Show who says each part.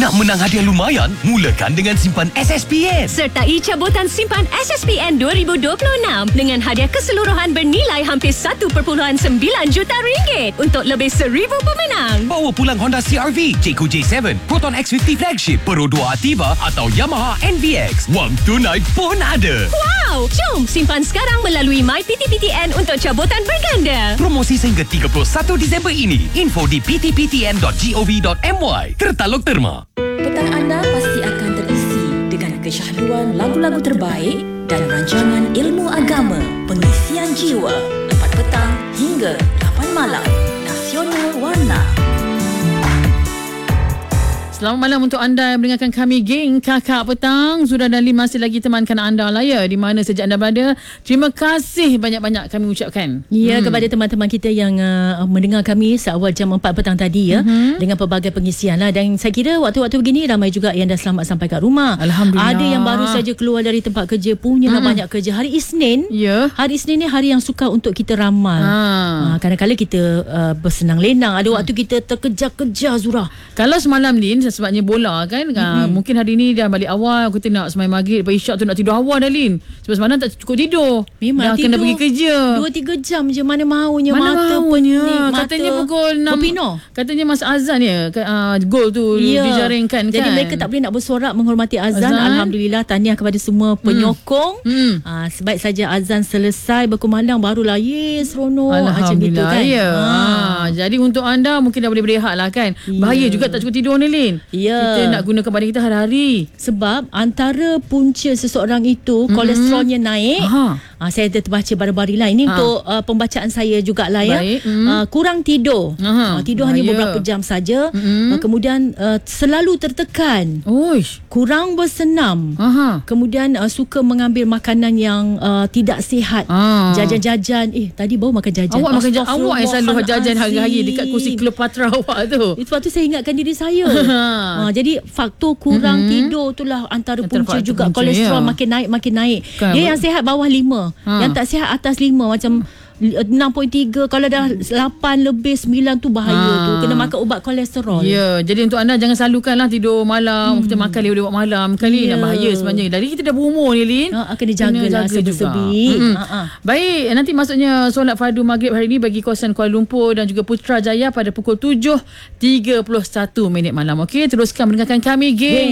Speaker 1: Nak menang hadiah lumayan? Mulakan dengan simpan SSPN.
Speaker 2: Sertai cabutan simpan SSPN 2026 dengan hadiah keseluruhan bernilai hampir 1.9 juta ringgit untuk lebih 1,000 pemenang.
Speaker 1: Bawa pulang Honda CR-V, Jayco J7, Proton X50 Flagship, Pro 2 Ativa atau Yamaha NVX. Wang tunai pun ada.
Speaker 2: Wow! Jom simpan sekarang melalui MyPTPTN untuk cabutan berganda.
Speaker 1: Promosi sehingga 31 Disember ini. Info di ptptn.gov.my. Tertaluk terma.
Speaker 3: Petang anda pasti akan terisi dengan kesyahduan lagu-lagu terbaik dan rancangan ilmu agama, pengisian jiwa, 4 petang hingga 8 malam. Nasional Warna.
Speaker 4: Selamat malam untuk anda yang mendengarkan kami, geng Kakak Petang. Zura dan Lim masih lagi temankan anda lah ya, di mana saja anda berada. Terima kasih banyak-banyak kami ucapkan.
Speaker 5: Ya, kepada teman-teman kita yang mendengar kami seawal jam 4 petang tadi ya, dengan pelbagai pengisian lah. Dan saya kira waktu-waktu begini ramai juga yang dah selamat sampai kat rumah.
Speaker 4: Alhamdulillah.
Speaker 5: Ada yang baru saja keluar dari tempat kerja, punya banyak kerja. Hari Isnin, hari Isnin ni hari yang suka untuk kita ramal. Kadang-kadang kita bersenang lenang. Ada waktu kita terkejar-kejar, Zura.
Speaker 4: Kalau semalam Lin, sebabnya bola kan, mungkin hari ni dah balik awal, kita nak sembahyang maghrib, lepas isyak tu nak tidur awal dah Lin, sebab semalam tak cukup tidur.
Speaker 5: Memang
Speaker 4: dah kena pergi kerja
Speaker 5: 2-3 jam je, mana maunya.
Speaker 4: Mana
Speaker 5: mata
Speaker 4: maunya.
Speaker 5: pening,
Speaker 4: Katanya pukul 6
Speaker 5: berpindah.
Speaker 4: Katanya masa azan ya, gol tu dijaringkan.
Speaker 5: Jadi
Speaker 4: kan,
Speaker 5: mereka tak boleh nak bersorak menghormati azan. Alhamdulillah, tahniah kepada semua penyokong. Sebaik saja azan selesai berkumandang, barulah seronok macam gitu kan.
Speaker 4: Jadi untuk anda mungkin dah boleh berehat lah kan. Bahaya juga tak cukup tidur ni Lin. Kita nak gunakan badan kita hari-hari.
Speaker 5: Sebab antara punca seseorang itu kolesterolnya naik. Saya dah terbaca baru-baru lah. Ini untuk pembacaan saya jugalah ya. Kurang tidur. Tidur hanya beberapa jam saja. Kemudian selalu tertekan. Kurang bersenam. Kemudian suka mengambil makanan yang tidak sihat. Jajan-jajan. Tadi baru makan jajan.
Speaker 4: Awak yang selalu jajan hari-hari dekat kursi Cleopatra awak tu.
Speaker 5: Sebab tu saya ingatkan diri saya. Jadi faktor kurang tidur itulah antara punca juga. Kolesterol makin naik. Dia yang sihat bawah 5, yang tak sihat atas 5, macam 6.3. Kalau dah 8 lebih 9 tu bahaya tu. Kena makan ubat kolesterol.
Speaker 4: Jadi untuk anda jangan selalukanlah tidur malam. Kita makan lewat malam kali. Nak bahaya sebenarnya. Dari kita dah berumur ni Lin,
Speaker 5: kena jagalah sebi-sebi.
Speaker 4: Baik, nanti masuknya solat fardu maghrib hari ni bagi kawasan Kuala Lumpur dan juga Putrajaya pada pukul 7.31 malam. Okey, teruskan mendengarkan kami, geng.